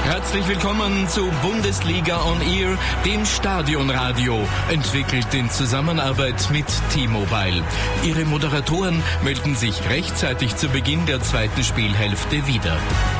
Herzlich willkommen zu Bundesliga on Air, dem Stadionradio, entwickelt in Zusammenarbeit mit T-Mobile. Ihre Moderatoren melden sich rechtzeitig zu Beginn der zweiten Spielhälfte wieder.